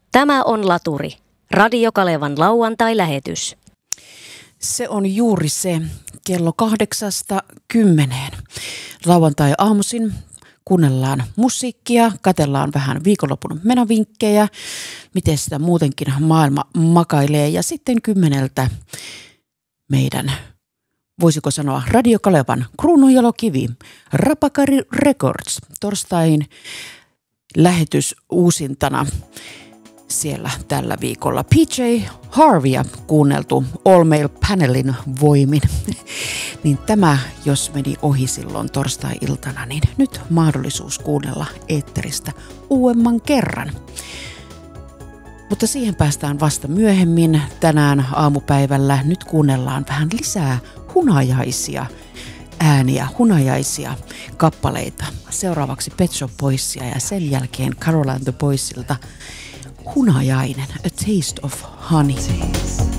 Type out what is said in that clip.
Tämä on Laturi, Radio Kalevan lauantai-lähetys. Se on juuri se, kello 8:10. Lauantai-aamuisin kuunnellaan musiikkia, katsellaan vähän viikonlopun menovinkkejä, miten sitä muutenkin maailma makailee. Ja sitten 10 meidän, voisiko sanoa, Radio Kalevan kruununjalokivi, Rapakari Records, torstain lähetys uusintana. Siellä tällä viikolla PJ Harveya kuunneltu All Male Panelin voimin. Niin tämä, jos meni ohi silloin torstai-iltana, niin nyt mahdollisuus kuunnella eetteristä uudemman kerran. Mutta siihen päästään vasta myöhemmin tänään aamupäivällä. Nyt kuunnellaan vähän lisää hunajaisia ääniä, hunajaisia kappaleita. Seuraavaksi Pet Shop Boysia ja sen jälkeen Caroline the Boysilta Hunajainen, A Taste of Honey.